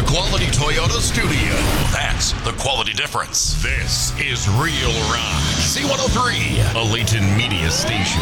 quality Toyota studio. That's the quality difference. This is Real Rock. C103, a Layton Media station.